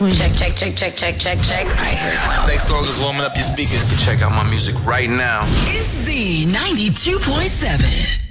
Check. I hear it. Next song is warming up your speakers. So check out my music right now. It's Z92.7.